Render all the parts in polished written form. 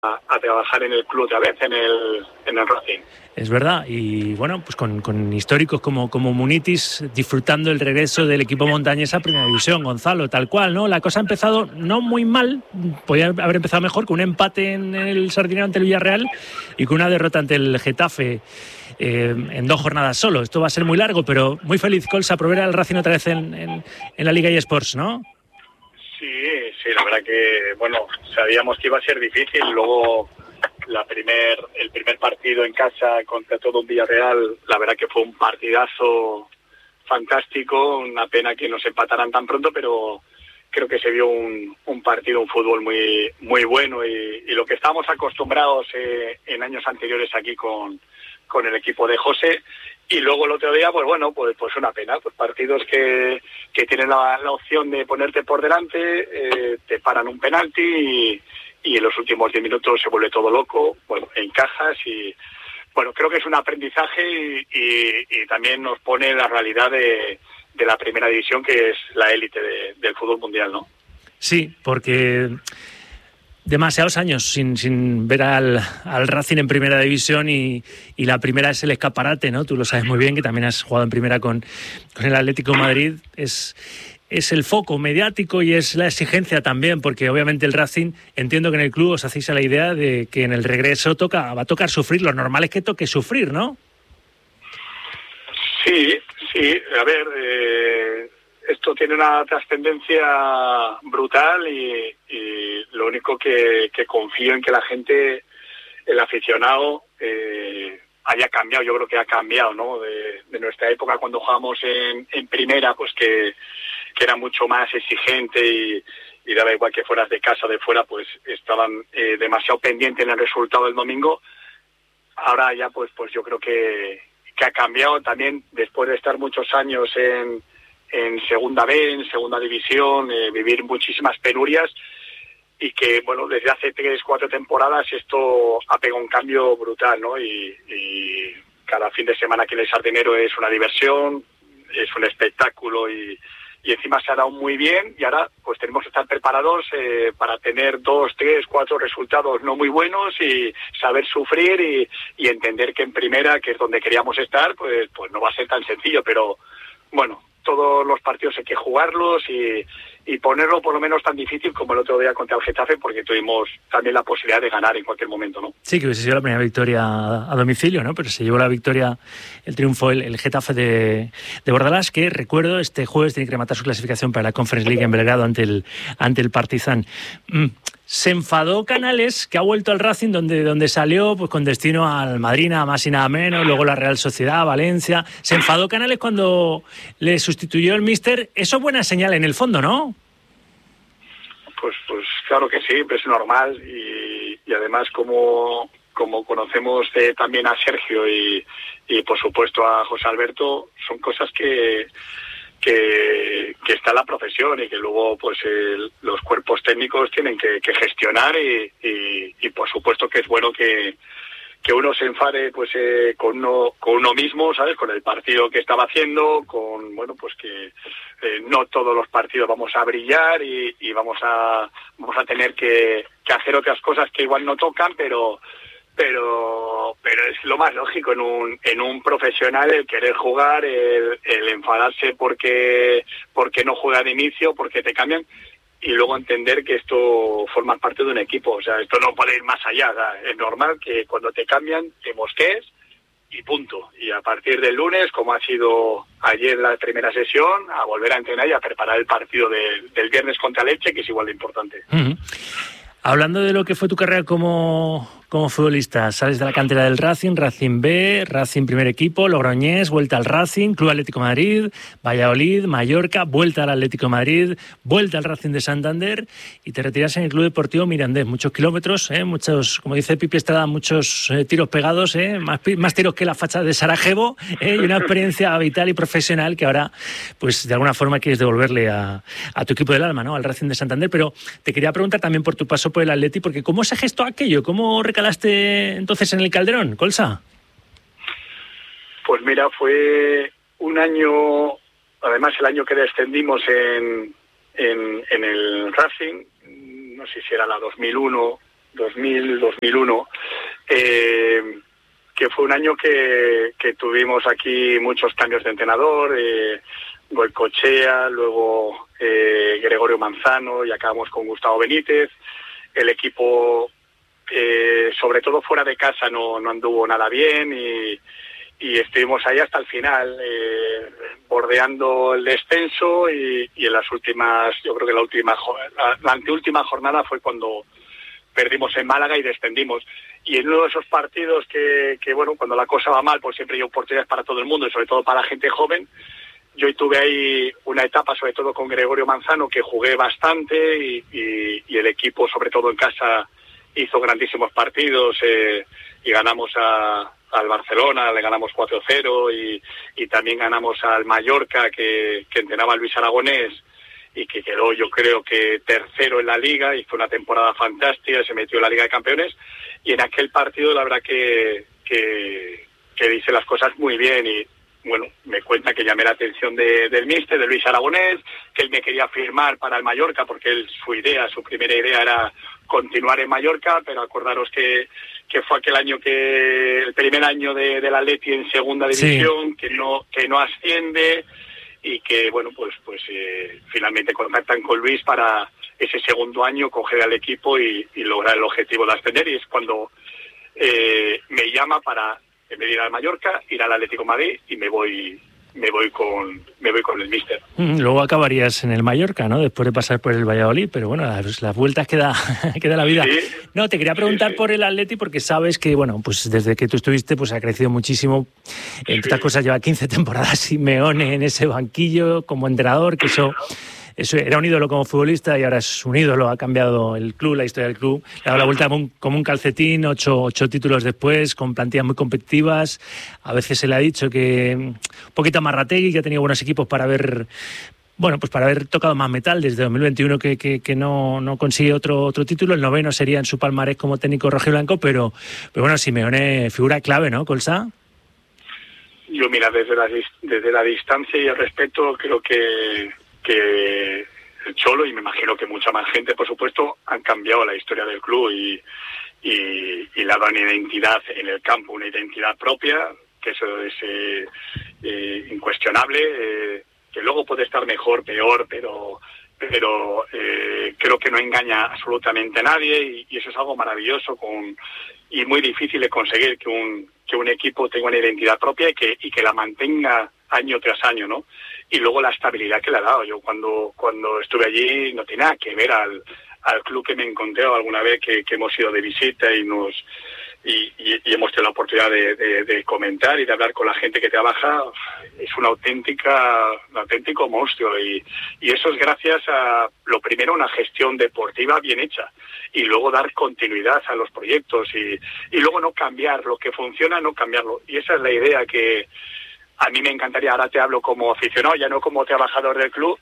a trabajar en el club otra vez, en el Racing. Es verdad, y bueno, pues con históricos como Munitis disfrutando el regreso del equipo montañés a Primera División, Gonzalo, tal cual, ¿no? La cosa ha empezado no muy mal, podía haber empezado mejor, con un empate en el Sardinero ante el Villarreal y con una derrota ante el Getafe en 2 jornadas solo. Esto va a ser muy largo, pero muy feliz, Colsa, por ver al Racing otra vez en la Liga eSports, ¿no? Sí, la verdad que, bueno, sabíamos que iba a ser difícil. Luego el primer partido en casa contra todo un Villarreal, la verdad que fue un partidazo fantástico. Una pena que nos empataran tan pronto, pero creo que se vio un partido, un fútbol muy, muy bueno y lo que estábamos acostumbrados en años anteriores aquí con el equipo de José. Y luego el otro día, pues bueno, pues una pena, pues partidos que tienen la opción de ponerte por delante, te paran un penalti y en los últimos 10 minutos se vuelve todo loco, bueno, encajas y bueno, creo que es un aprendizaje y también nos pone la realidad de la Primera División, que es la élite del fútbol mundial, ¿no? Sí, porque demasiados años sin ver al Racing en Primera División y la primera es el escaparate, ¿no? Tú lo sabes muy bien, que también has jugado en primera con el Atlético de Madrid. Es el foco mediático y es la exigencia también, porque obviamente el Racing, entiendo que en el club os hacéis a la idea de que en el regreso va a tocar sufrir. Lo normal es que toque sufrir, ¿no? Sí, a ver, esto tiene una trascendencia brutal y lo único que confío en que la gente, el aficionado, haya cambiado. Yo creo que ha cambiado, ¿no? De nuestra época cuando jugábamos en primera, pues que era mucho más exigente y daba igual que fueras de casa o de fuera, pues estaban demasiado pendientes en el resultado del domingo. Ahora ya pues yo creo que ha cambiado también después de estar muchos años en Segunda B, en Segunda División, vivir muchísimas penurias y que, bueno, desde hace 3-4 temporadas esto ha pegado un cambio brutal, ¿no? Y cada fin de semana aquí en el Sardinero es una diversión, es un espectáculo y encima se ha dado muy bien y ahora pues tenemos que estar preparados para tener 2, 3, 4 resultados no muy buenos y saber sufrir y entender que en primera, que es donde queríamos estar, pues no va a ser tan sencillo, pero bueno, todos los partidos hay que jugarlos y ponerlo por lo menos tan difícil como el otro día contra el Getafe, porque tuvimos también la posibilidad de ganar en cualquier momento, ¿no? Sí, que hubiese sido la primera victoria a domicilio, ¿no? Pero se llevó la victoria, el triunfo, el Getafe de Bordalás, que recuerdo, este jueves tiene que rematar su clasificación para la Conference League en Belgrado ante el Partizan. Se enfadó Canales, que ha vuelto al Racing, donde salió pues con destino al Madrid, nada más y nada menos, luego la Real Sociedad, Valencia. Se enfadó Canales cuando le sustituyó el míster. Eso es buena señal en el fondo, ¿no? Pues claro que sí, es normal y además como conocemos también a Sergio y por supuesto a José Alberto, son cosas que está en la profesión y que luego pues los cuerpos técnicos tienen que gestionar y por supuesto que es bueno que uno se enfade pues con uno mismo, ¿sabes? Con el partido que estaba haciendo, con bueno pues que no todos los partidos vamos a brillar y vamos a tener que hacer otras cosas que igual no tocan, pero es lo más lógico en un profesional el querer jugar, el enfadarse porque no juega de inicio, porque te cambian, y luego entender que esto forma parte de un equipo. O sea, esto no puede ir más allá. O sea, es normal que cuando te cambian te mosquees y punto. Y a partir del lunes, como ha sido ayer la primera sesión, a volver a entrenar y a preparar el partido del viernes contra Leche, que es igual de importante. Uh-huh. Hablando de lo que fue tu carrera como futbolista, sales de la cantera del Racing, Racing B, Racing primer equipo, Logroñés, vuelta al Racing, Club Atlético de Madrid, Valladolid, Mallorca, vuelta al Atlético de Madrid, vuelta al Racing de Santander y te retiras en el Club Deportivo Mirandés. Muchos kilómetros, muchos, como dice Pipi Estrada, muchos tiros pegados, más tiros que la facha de Sarajevo, y una experiencia vital y profesional que ahora, pues de alguna forma quieres devolverle a tu equipo del alma, ¿no? Al Racing de Santander. Pero te quería preguntar también por tu paso por el Atleti, porque ¿cómo se gestó aquello? ¿Cómo recalaste entonces en el Calderón, Colsa? Pues mira, fue un año, además el año que descendimos en el Racing, no sé si era la 2001 2001, que fue un año que tuvimos aquí muchos cambios de entrenador, Goicoechea, luego Gregorio Manzano, y acabamos con Gustavo Benítez. El equipo, sobre todo fuera de casa, no anduvo nada bien y estuvimos ahí hasta el final, bordeando el descenso y en las últimas, yo creo que la anteúltima jornada fue cuando perdimos en Málaga y descendimos. Y en uno de esos partidos que bueno, cuando la cosa va mal, pues siempre hay oportunidades para todo el mundo y sobre todo para la gente joven. Yo tuve ahí una etapa, sobre todo con Gregorio Manzano, que jugué bastante y el equipo, sobre todo en casa, hizo grandísimos partidos y ganamos al Barcelona, le ganamos 4-0 y también ganamos al Mallorca, que entrenaba a Luis Aragonés y que quedó, yo creo que tercero en la Liga, hizo una temporada fantástica, se metió en la Liga de Campeones, y en aquel partido la verdad que dice las cosas muy bien y bueno, me cuenta que llamé la atención del míster, de Luis Aragonés, que él me quería firmar para el Mallorca porque su primera idea era continuar en Mallorca, pero acordaros que fue aquel año el primer año del Atleti en segunda división, sí, que no asciende y que bueno, pues finalmente contactan con Luis para ese segundo año coger al equipo y lograr el objetivo de ascender, y es cuando me llama para, en vez de ir al Mallorca, ir al Atlético de Madrid, y me voy con el míster. Luego acabarías en el Mallorca, ¿no? Después de pasar por el Valladolid, pero bueno, las vueltas que da la vida. Sí. No, te quería preguntar por el Atleti porque sabes que, bueno, pues desde que tú estuviste, pues ha crecido muchísimo. Entre otras cosas, lleva 15 temporadas Simeone en ese banquillo como entrenador, que eso era un ídolo como futbolista y ahora es un ídolo, ha cambiado el club, la historia del club, le ha dado la vuelta como un calcetín, 8 títulos después, con plantillas muy competitivas. A veces se le ha dicho que un poquito a Marrategui, que ha tenido buenos equipos para haber tocado más metal desde 2021, que no consigue otro título. El 9º sería en su palmarés como técnico rojiblanco, pero bueno, Simeone, figura clave, ¿no, Colsa? Yo, mira, desde la distancia y el respeto, creo que el Cholo, y me imagino que mucha más gente, por supuesto, han cambiado la historia del club y le ha dado una identidad en el campo, una identidad propia, que eso es incuestionable, que luego puede estar mejor, peor, pero creo que no engaña absolutamente a nadie y eso es algo maravilloso y muy difícil de conseguir, que un equipo tenga una identidad propia y que la mantenga año tras año, ¿no? Y luego la estabilidad que le ha dado. Yo cuando estuve allí no tenía nada que ver al club que me encontré alguna vez que hemos ido de visita y hemos tenido la oportunidad de comentar y de hablar con la gente que trabaja. Es un auténtico monstruo y eso es gracias a, lo primero, una gestión deportiva bien hecha y luego dar continuidad a los proyectos y luego no cambiar lo que funciona, no cambiarlo. Y esa es la idea que a mí me encantaría, ahora te hablo como aficionado, ya no como trabajador del club,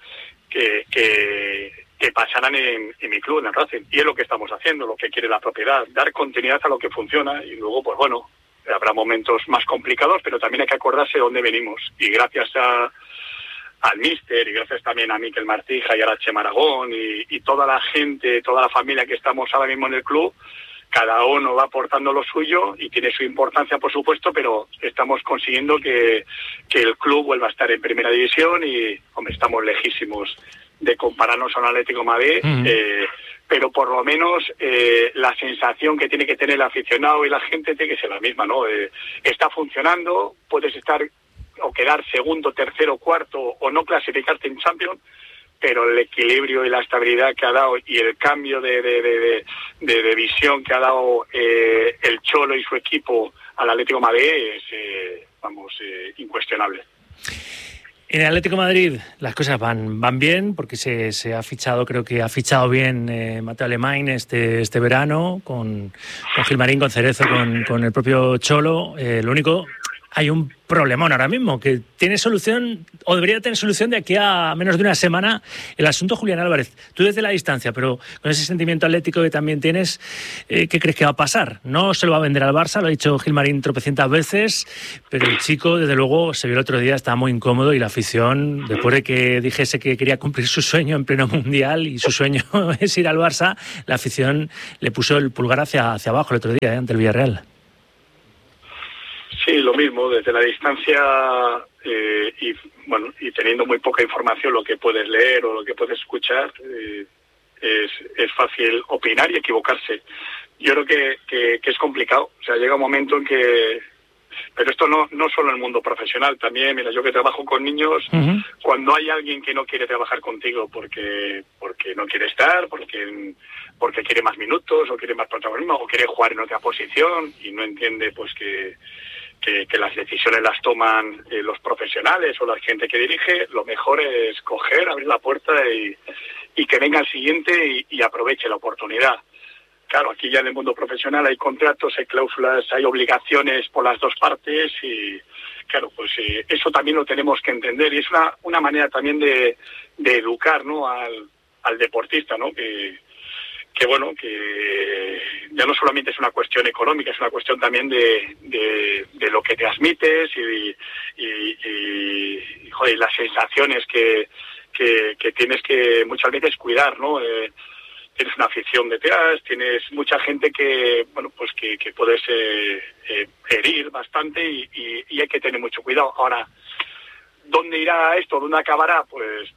que pasaran en mi club, en el Racing. Y es lo que estamos haciendo, lo que quiere la propiedad, dar continuidad a lo que funciona y luego, pues bueno, habrá momentos más complicados, pero también hay que acordarse de dónde venimos. Y gracias al míster y gracias también a Miquel Martija y a la Chema Aragón y toda la gente, toda la familia que estamos ahora mismo en el club, cada uno va aportando lo suyo y tiene su importancia, por supuesto, pero estamos consiguiendo que el club vuelva a estar en primera división y, hombre, estamos lejísimos de compararnos a un Atlético de Madrid, pero por lo menos la sensación que tiene que tener el aficionado y la gente tiene que ser la misma, ¿no? Está funcionando, puedes estar o quedar segundo, tercero, cuarto o no clasificarte en Champions, pero el equilibrio y la estabilidad que ha dado y el cambio de visión que ha dado el Cholo y su equipo al Atlético de Madrid es incuestionable. En el Atlético de Madrid las cosas van bien porque se ha fichado, creo que ha fichado bien Mateo Alemán este verano con Gilmarín, con Cerezo, con el propio Cholo. Lo único, hay un problemón ahora mismo, que tiene solución, o debería tener solución de aquí a menos de una semana, el asunto Julián Álvarez. Tú desde la distancia, pero con ese sentimiento atlético que también tienes, ¿qué crees que va a pasar? No se lo va a vender al Barça, lo ha dicho Gilmarín tropecientas veces, pero el chico, desde luego, se vio el otro día, estaba muy incómodo, y la afición, después de que dijese que quería cumplir su sueño en pleno mundial, y su sueño es ir al Barça, la afición le puso el pulgar hacia abajo el otro día, ante el Villarreal. Sí, lo mismo, desde la distancia y teniendo muy poca información, lo que puedes leer o lo que puedes escuchar, es fácil opinar y equivocarse. Yo creo que es complicado, o sea, llega un momento en que... Pero esto no solo en el mundo profesional, también, mira, yo que trabajo con niños, cuando hay alguien que no quiere trabajar contigo porque no quiere estar, porque quiere más minutos o quiere más protagonismo o quiere jugar en otra posición y no entiende pues que las decisiones las toman los profesionales o la gente que dirige, lo mejor es coger, abrir la puerta y que venga el siguiente y aproveche la oportunidad. Claro, aquí ya en el mundo profesional hay contratos, hay cláusulas, hay obligaciones por las dos partes y claro, pues eso también lo tenemos que entender y es una manera también de educar, ¿no? al deportista, ¿no? Que ya no solamente es una cuestión económica, es una cuestión también de lo que transmites y joder, las sensaciones que tienes que muchas veces cuidar, ¿no? Tienes una afición detrás, tienes mucha gente que puedes herir bastante y hay que tener mucho cuidado. Ahora, ¿dónde irá esto? ¿Dónde acabará? Pues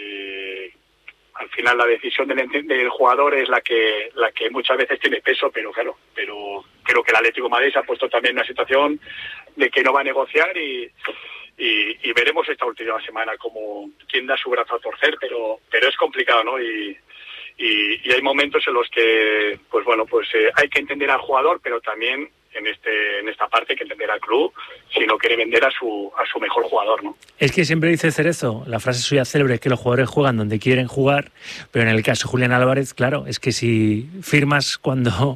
al final la decisión del jugador es la que muchas veces tiene peso, pero claro, creo que el Atlético de Madrid se ha puesto también en una situación de que no va a negociar y veremos esta última semana como quién da su brazo a torcer, pero es complicado, ¿no? Y hay momentos en los que hay que entender al jugador, pero también en esta parte hay que entender al club si no quiere vender a su mejor jugador, ¿no? Es que siempre dice Cerezo, la frase suya célebre es que los jugadores juegan donde quieren jugar, pero en el caso de Julián Álvarez, claro, es que si firmas cuando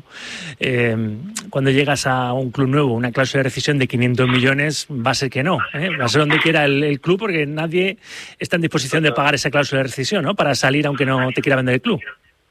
llegas a un club nuevo una cláusula de rescisión de 500 millones, va a ser que no, va a ser donde quiera el club porque nadie está en disposición de pagar esa cláusula de rescisión, ¿no? Para salir aunque no te quiera vender el club.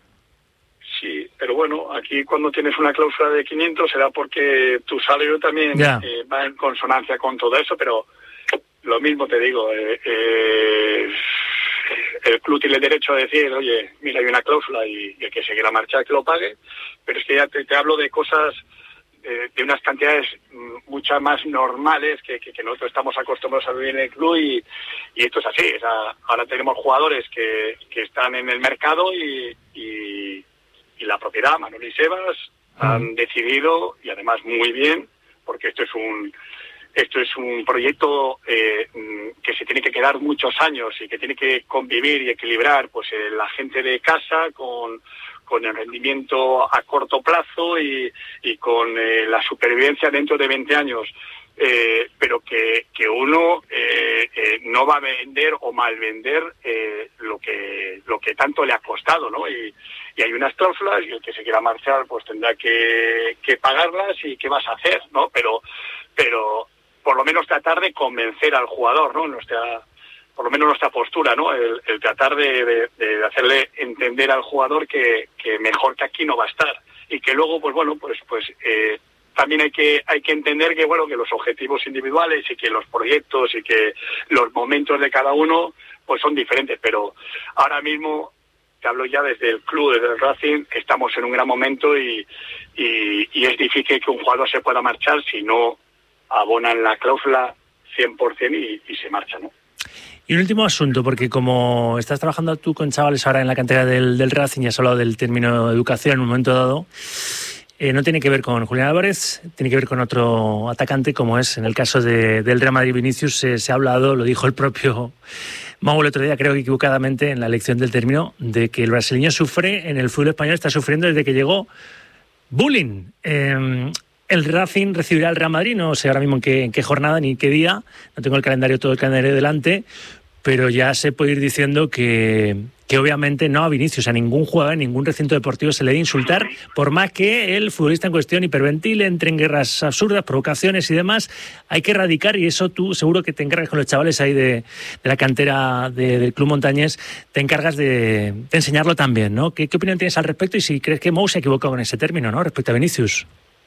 Sí, pero bueno, aquí cuando tienes una cláusula de 500 será porque tu salario también va en consonancia con todo eso, pero lo mismo te digo, el club tiene el derecho a decir, oye, mira, hay una cláusula y el que se quiera marchar que lo pague, pero es que ya te hablo de cosas, de unas cantidades muchas más normales que nosotros estamos acostumbrados a vivir en el club y esto es así. O sea, ahora tenemos jugadores que están en el mercado y la propiedad, Manolo y Sebas, han decidido, y además muy bien, porque esto es un proyecto que se tiene que quedar muchos años y que tiene que convivir y equilibrar pues la gente de casa con el rendimiento a corto plazo y con la supervivencia dentro de 20 años. Pero que uno no va a vender o malvender lo que tanto le ha costado, ¿no? Y hay unas cláusulas y el que se quiera marchar pues tendrá que pagarlas y qué vas a hacer, ¿no? Pero por lo menos tratar de convencer al jugador, ¿no? Por lo menos nuestra postura, ¿no? El tratar de hacerle entender al jugador que mejor que aquí no va a estar y que luego también hay que entender que que los objetivos individuales y que los proyectos y que los momentos de cada uno pues son diferentes, pero ahora mismo te hablo ya desde el club, desde el Racing, estamos en un gran momento y es difícil que un jugador se pueda marchar si no abonan la cláusula 100% y se marcha, ¿no? Y un último asunto, porque como estás trabajando tú con chavales ahora en la cantera del Racing y has hablado del término educación en un momento dado, no tiene que ver con Julián Álvarez, tiene que ver con otro atacante, como es en el caso del Real Madrid Vinicius. Se ha hablado, lo dijo el propio Mau el otro día, creo que equivocadamente, en la elección del término, de que el brasileño sufre en el fútbol español, está sufriendo desde que llegó bullying. El Racing recibirá al Real Madrid, no sé ahora mismo en qué jornada ni qué día, no tengo todo el calendario delante, pero ya se puede ir diciendo que que obviamente no a Vinicius, a ningún jugador, en ningún recinto deportivo se le debe insultar, por más que el futbolista en cuestión hiperventile, entre en guerras absurdas, provocaciones y demás. Hay que erradicar, y eso tú seguro que te encargas con los chavales ahí de la cantera del Club Montañés, te encargas de enseñarlo también, ¿no? ¿Qué opinión tienes al respecto y si crees que Mou se ha equivocado con ese término, ¿no?, respecto a Vinicius?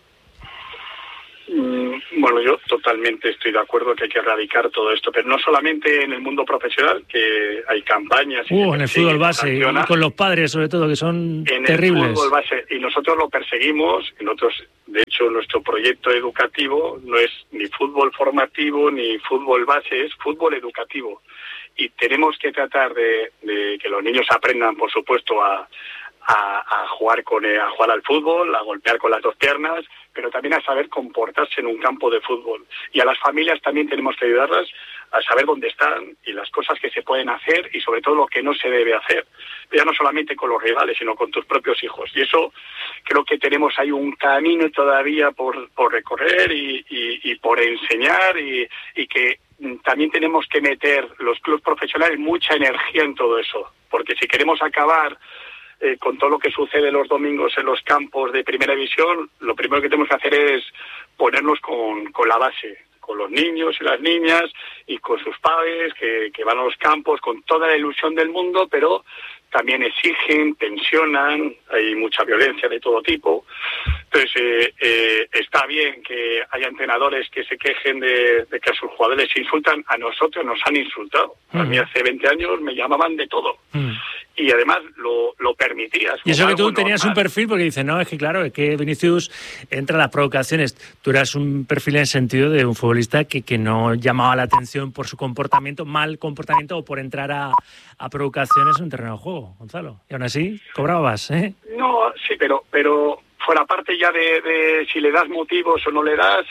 Bueno, yo totalmente estoy de acuerdo que hay que erradicar todo esto, pero no solamente en el mundo profesional, que hay campañas... en el fútbol base, y con los padres sobre todo, que son terribles. En el fútbol base, y nosotros lo perseguimos, de hecho nuestro proyecto educativo no es ni fútbol formativo ni fútbol base, es fútbol educativo. Y tenemos que tratar de que los niños aprendan, por supuesto, a jugar a jugar al fútbol, a golpear con las dos piernas, pero también a saber comportarse en un campo de fútbol. Y a las familias también tenemos que ayudarlas a saber dónde están y las cosas que se pueden hacer y sobre todo lo que no se debe hacer. Pero ya no solamente con los rivales, sino con tus propios hijos. Y eso creo que tenemos ahí un camino todavía por recorrer y por enseñar y que también tenemos que meter los clubes profesionales mucha energía en todo eso. Porque si queremos acabar con todo lo que sucede los domingos en los campos de primera división, lo primero que tenemos que hacer es ponernos con la base, con los niños y las niñas y con sus padres que van a los campos con toda la ilusión del mundo, pero también exigen, tensionan, hay mucha violencia de todo tipo. Entonces, está bien que haya entrenadores que se quejen de que a sus jugadores se insultan. A nosotros nos han insultado. A mí hace 20 años me llamaban de todo. Y además lo permitías. Y eso que tú tenías normal. Un perfil, porque dices, no, es que claro, es que Vinicius entra a las provocaciones. Tú eras un perfil en el sentido de un futbolista que no llamaba la atención por su comportamiento, mal comportamiento, o por entrar a provocaciones en un terreno de juego, Gonzalo. Y aún así, cobrabas, ¿eh? No, sí, pero fuera parte ya de si le das motivos o no le das,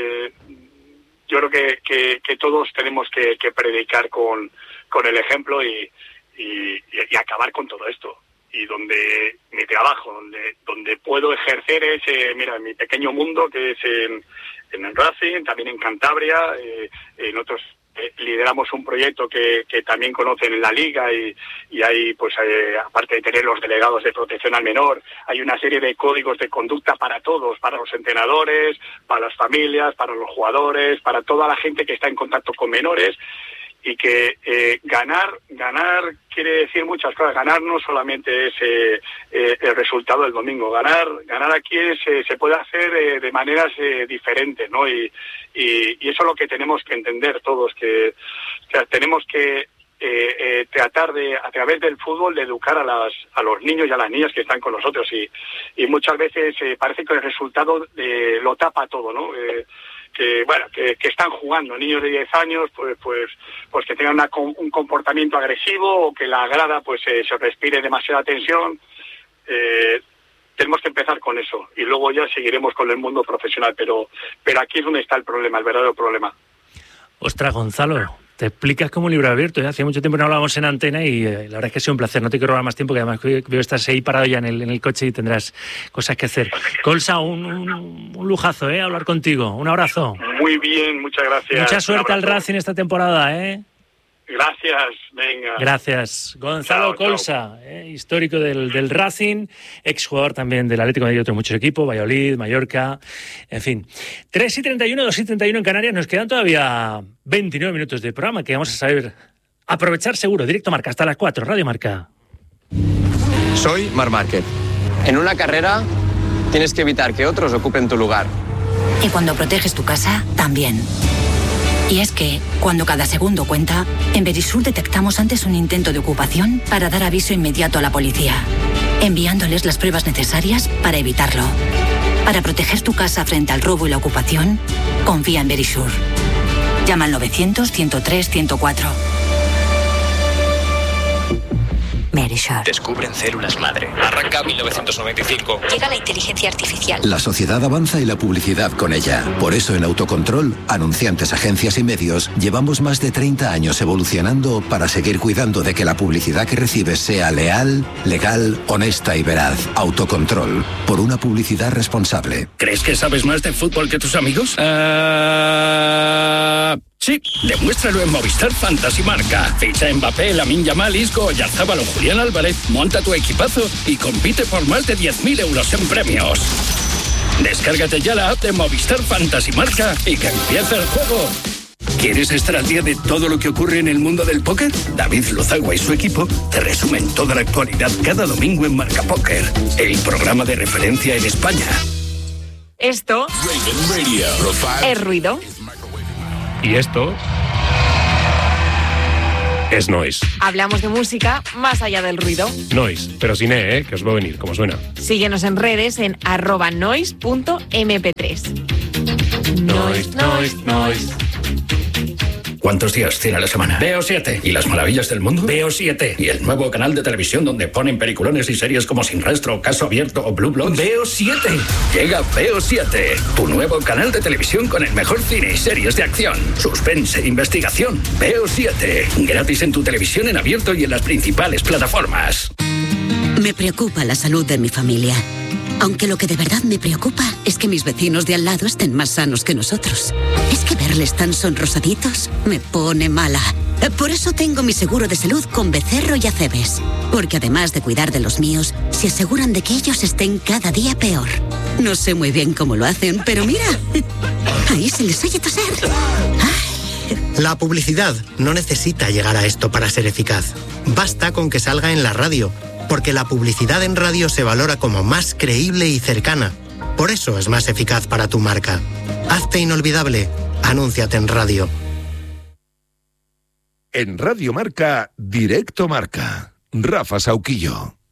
yo creo que todos tenemos que predicar con el ejemplo y acabar con todo esto. Y donde mi trabajo, donde puedo ejercer es, en mi pequeño mundo, que es en el Racing, también en Cantabria, nosotros lideramos un proyecto que también conocen en la Liga y hay, pues aparte de tener los delegados de protección al menor, hay una serie de códigos de conducta para todos, para los entrenadores, para las familias, para los jugadores, para toda la gente que está en contacto con menores. Y que ganar quiere decir muchas cosas. Ganar no solamente es el resultado del domingo. Ganar aquí se puede hacer de maneras diferentes, ¿no? Y eso es lo que tenemos que entender todos, que tenemos que tratar de, a través del fútbol, de educar a los niños y a las niñas que están con nosotros. Y muchas veces parece que el resultado lo tapa todo, ¿no? Que están jugando niños de 10 años, pues que tengan un comportamiento agresivo o que la grada pues se respire demasiada tensión. Tenemos que empezar con eso y luego ya seguiremos con el mundo profesional, pero aquí es donde está el problema, el verdadero problema. Ostras, Gonzalo, te explicas como un libro abierto, ¿eh? Hace mucho tiempo no hablábamos en antena y la verdad es que ha sido un placer. No te quiero robar más tiempo, que además veo que estás ahí parado ya en el coche y tendrás cosas que hacer. Colsa, un lujazo, hablar contigo. Un abrazo. Muy bien, muchas gracias. Mucha suerte al Racing esta temporada, Gracias, venga. Gracias. Gonzalo Colsa, histórico del Racing, exjugador también del Atlético de Madrid y otros muchos equipos, Valladolid, Mallorca, en fin. 3:31, 2:31 en Canarias, nos quedan todavía 29 minutos de programa que vamos a saber aprovechar seguro. Directo Marca, hasta las 4, Radio Marca. Soy Marc Márquez. En una carrera tienes que evitar que otros ocupen tu lugar. Y cuando proteges tu casa, también. Y es que, cuando cada segundo cuenta, en Verisur detectamos antes un intento de ocupación para dar aviso inmediato a la policía, enviándoles las pruebas necesarias para evitarlo. Para proteger tu casa frente al robo y la ocupación, confía en Verisur. Llama al 900-103-104. Verisur. Descubren células madre. Arranca 1995. Llega la inteligencia artificial. La sociedad avanza y la publicidad con ella. Por eso en Autocontrol, anunciantes, agencias y medios, llevamos más de 30 años evolucionando para seguir cuidando de que la publicidad que recibes sea leal, legal, honesta y veraz. Autocontrol. Por una publicidad responsable. ¿Crees que sabes más de fútbol que tus amigos? Sí, demuéstralo en Movistar Fantasy Marca. Ficha Mbappé, Lamine Yamal, Isco, Oyarzabal o Julián Álvarez, monta tu equipazo y compite por más de 10.000 euros en premios. Descárgate ya la app de Movistar Fantasy Marca y que empiece el juego. ¿Quieres estar al día de todo lo que ocurre en el mundo del póker? David Lozagua y su equipo te resumen toda la actualidad cada domingo en Marca Póker, el programa de referencia en España. Esto es ruido. Y esto es noise. Hablamos de música más allá del ruido. Noise, pero sin que os va a venir, como suena. Síguenos en redes en @noise.mp3. Noise. ¿Cuántos días tiene la semana? Veo 7. ¿Y las maravillas del mundo? Veo 7. ¿Y el nuevo canal de televisión donde ponen peliculones y series como Sin Rastro, Caso Abierto o Blue Bloods? Veo 7. Llega Veo 7, tu nuevo canal de televisión con el mejor cine y series de acción, suspense, investigación. Veo 7. Gratis en tu televisión en abierto y en las principales plataformas. Me preocupa la salud de mi familia. Aunque lo que de verdad me preocupa es que mis vecinos de al lado estén más sanos que nosotros. Es que verles tan sonrosaditos me pone mala. Por eso tengo mi seguro de salud con Becerro y Acebes. Porque además de cuidar de los míos, se aseguran de que ellos estén cada día peor. No sé muy bien cómo lo hacen, pero mira, ahí se les oye toser. Ay. La publicidad no necesita llegar a esto para ser eficaz. Basta con que salga en la radio. Porque la publicidad en radio se valora como más creíble y cercana. Por eso es más eficaz para tu marca. Hazte inolvidable. Anúnciate en radio. En Radio Marca, Directo Marca. Rafa Sauquillo.